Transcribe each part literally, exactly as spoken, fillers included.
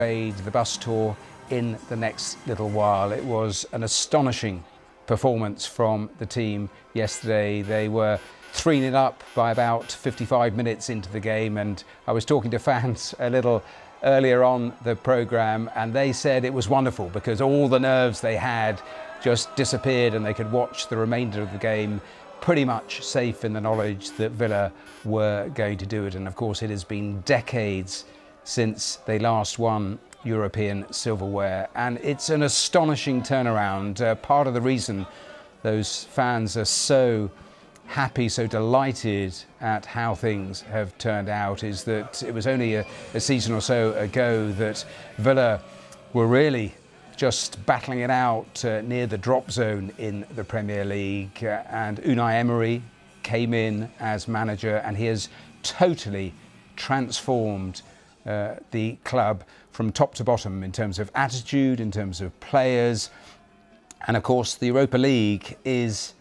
the bus tour in the next little while. It was an astonishing performance from the team yesterday. They were three nil up by about fifty-five minutes into the game, and I was talking to fans a little earlier on the programme, and they said it was wonderful because all the nerves they had just disappeared and they could watch the remainder of the game pretty much safe in the knowledge that Villa were going to do it. And of course it has been decades since they last won European silverware, and it's an astonishing turnaround. Uh, part of the reason those fans are so happy, so delighted at how things have turned out is that it was only a, a season or so ago that Villa were really just battling it out uh, near the drop zone in the Premier League, uh, and Unai Emery came in as manager and he has totally transformed uh, the club from top to bottom in terms of attitude, in terms of players. And of course the Europa League is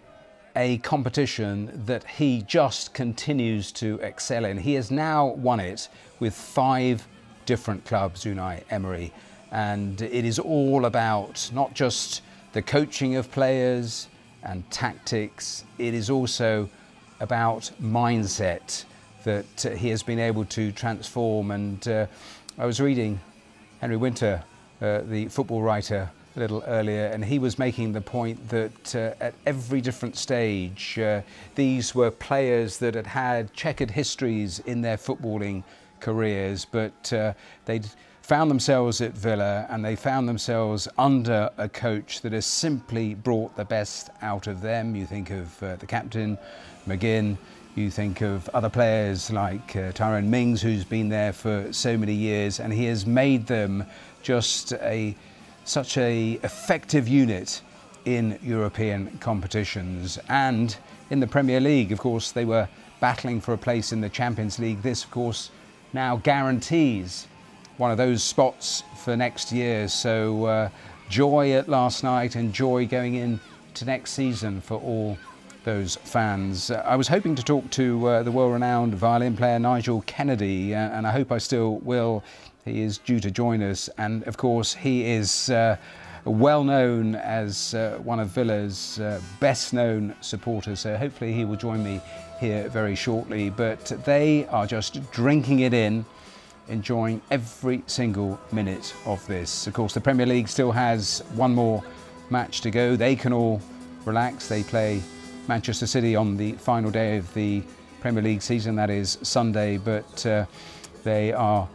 a competition that he just continues to excel in. He has now won it with five different clubs, Unai Emery, and it is all about not just the coaching of players and tactics, it is also about mindset that uh, he has been able to transform. And uh, I was reading Henry Winter, uh, the football writer, a little earlier, and he was making the point that uh, at every different stage uh, these were players that had had checkered histories in their footballing careers, but uh, they'd found themselves at Villa and they found themselves under a coach that has simply brought the best out of them. You think of uh, the captain, McGinn, you think of other players like uh, Tyrone Mings, who's been there for so many years, and he has made them just a such a effective unit in European competitions. And in the Premier League, of course, they were battling for a place in the Champions League. This, of course, now guarantees one of those spots for next year. So uh, joy at last night and joy going into next season for all those fans. Uh, I was hoping to talk to uh, the world-renowned violin player Nigel Kennedy, uh, and I hope I still will. He is due to join us, and of course he is uh, well known as uh, one of Villa's uh, best known supporters, so hopefully he will join me here very shortly. But they are just drinking it in, enjoying every single minute of this. Of course the Premier League still has one more match to go. They can all relax. They play Manchester City on the final day of the Premier League season, that is Sunday, but uh, they are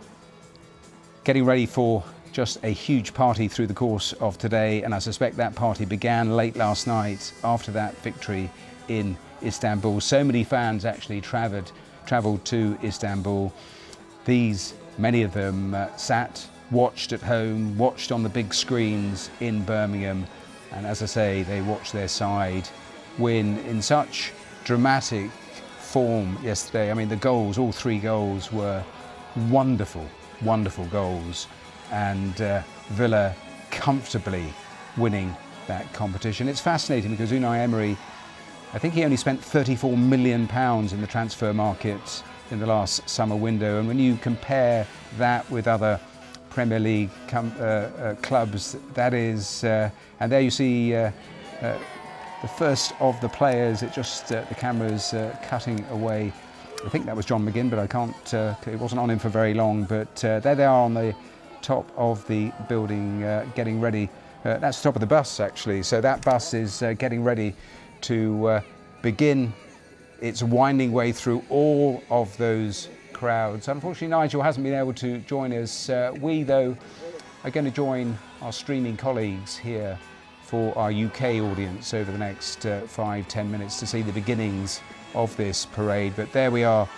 getting ready for just a huge party through the course of today, and I suspect that party began late last night after that victory in Istanbul. So many fans actually travelled travelled to Istanbul. These, many of them, uh, sat, watched at home, watched on the big screens in Birmingham, and as I say, they watched their side win in such dramatic form yesterday. I mean, the goals, all three goals were wonderful. Wonderful goals, and uh, Villa comfortably winning that competition. It's fascinating because Unai Emery, I think he only spent thirty-four million pounds in the transfer market in the last summer window, and when you compare that with other Premier League com uh, uh, clubs, that is, uh, and there you see uh, uh, the first of the players. It just uh, the camera's uh, cutting away. I think that was John McGinn, but I can't, uh, it wasn't on him for very long. But uh, there they are on the top of the building, uh, getting ready. Uh, that's the top of the bus, actually. So that bus is uh, getting ready to uh, begin its winding way through all of those crowds. Unfortunately, Nigel hasn't been able to join us. Uh, we, though, are going to join our streaming colleagues here for our U K audience over the next uh, five, ten minutes to see the beginnings of this parade. But there we are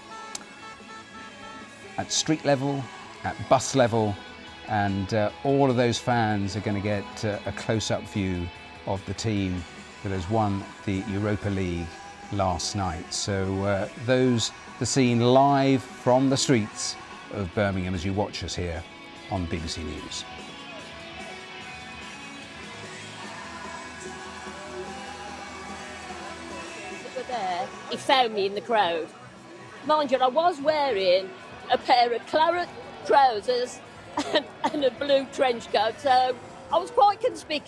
at street level, at bus level, and uh, all of those fans are going to get uh, a close-up view of the team that has won the Europa League last night. So uh, those the scene live from the streets of Birmingham as you watch us here on B B C News. There, he found me in the crowd. Mind you, I was wearing a pair of claret trousers and, and a blue trench coat, so I was quite conspicuous.